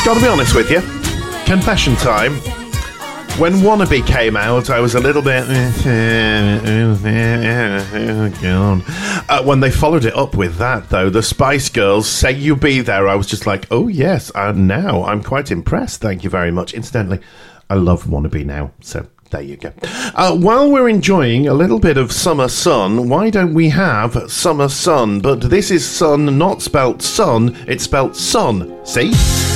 Gotta be honest with you. Confession time. When Wannabe came out, I was a little bit... when they followed it up with that, though, the Spice Girls, Say You Be There, I was just like, oh, yes, now I'm quite impressed. Thank you very much. Incidentally, I love Wannabe now, so there you go. While we're enjoying a little bit of summer sun, why don't we have summer sun? But this is sun, not spelt sun, it's spelt sun. See?